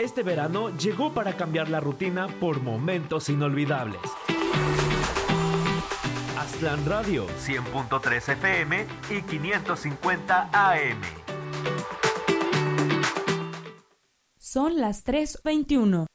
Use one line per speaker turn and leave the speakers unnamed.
Este verano llegó para cambiar la rutina por momentos inolvidables. Aztlán Radio, 100.3 FM y 550 AM.
Son las 3:21.